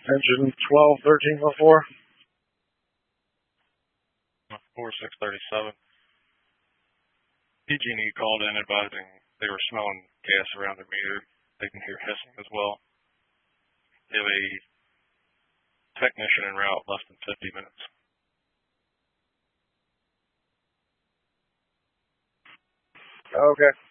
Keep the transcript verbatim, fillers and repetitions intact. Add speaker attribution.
Speaker 1: Engine twelve thirteen oh four.
Speaker 2: four six thirty-seven. P G and E called in advising they were smelling gas around the meter. They can hear hissing as well. They have a technician en route less than fifty minutes.
Speaker 1: Okay.